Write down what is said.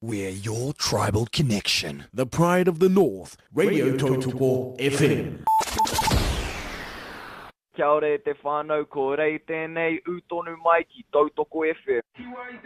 We're your tribal connection. The pride of the North, Radio Tautuko FM. Kia ora e te whānau, ko rei tēnei utonu mai ki Tautoko FM.